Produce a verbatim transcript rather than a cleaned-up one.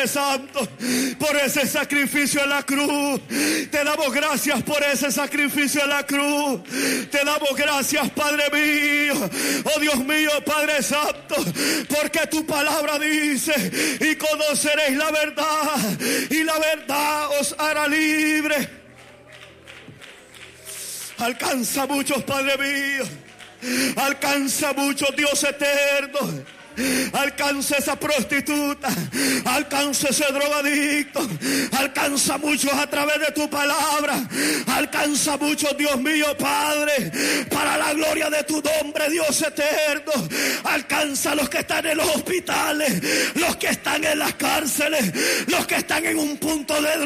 Padre Santo, por ese sacrificio en la cruz. Te damos gracias por ese sacrificio en la cruz. Te damos gracias, Padre mío, oh Dios mío, Padre Santo, porque tu palabra dice: y conoceréis la verdad, y la verdad os hará libre. Alcanza muchos, Padre mío. Alcanza muchos, Dios eterno. Alcanza esa prostituta, alcanza ese drogadicto, alcanza muchos a través de tu palabra, alcanza muchos, Dios mío, Padre, para la gloria de tu nombre, Dios eterno. Alcanza a los que están en los hospitales, los que están en las cárceles, los que están en un punto de